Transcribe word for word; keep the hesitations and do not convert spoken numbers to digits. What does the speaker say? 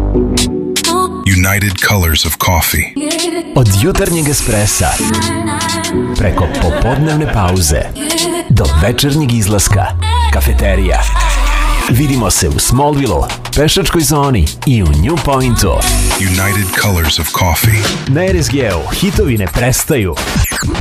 United Colors of Coffee. Od jutarnjeg espressa preko popodnevne pauze do večernjeg izlaska, kafeterija. Vidimo se u Smallville, pešačkoj zoni i u New Pointu. United Colors of Coffee. Na R S G-u hitovi ne prestaju.